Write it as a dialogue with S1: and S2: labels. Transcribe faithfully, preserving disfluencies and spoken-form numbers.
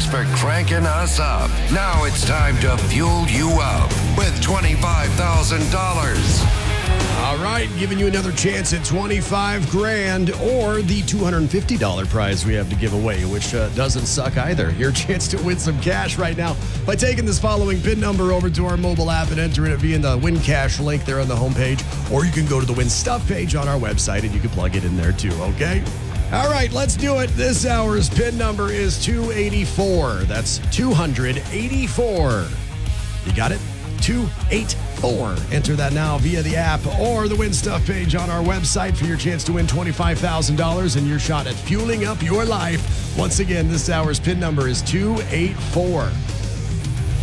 S1: for cranking us up. Now it's time to fuel you up with twenty-five thousand dollars.
S2: All right, giving you another chance at twenty-five grand or the two hundred fifty dollars prize we have to give away, which uh, doesn't suck either. Your chance to win some cash right now by taking this following PIN number over to our mobile app and entering it via the Win Cash link there on the homepage, or you can go to the Win Stuff page on our website and you can plug it in there too, okay? All right, let's do it. This hour's PIN number is two eighty-four. That's two hundred eighty-four. You got it? two eighty-four. Enter that now via the app or the Win Stuff page on our website for your chance to win twenty-five thousand dollars and your shot at fueling up your life. Once again, this hour's PIN number is two eighty-four.